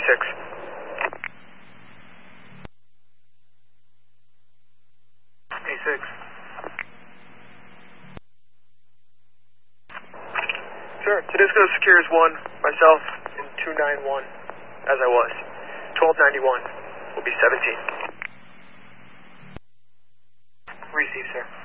A6. A6. Sure. Tedisco secures 1, myself in 291, as I was. 1291 will be 17. Receive, sir.